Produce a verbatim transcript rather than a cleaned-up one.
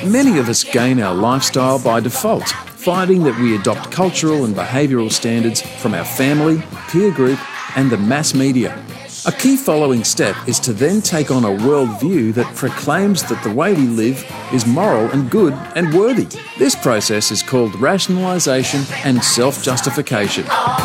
Many of us gain our lifestyle by default, finding that we adopt cultural and behavioural standards from our family, peer group, and the mass media. A key following step is to then take on a worldview that proclaims that the way we live is moral and good and worthy. This process is called rationalisation and self-justification.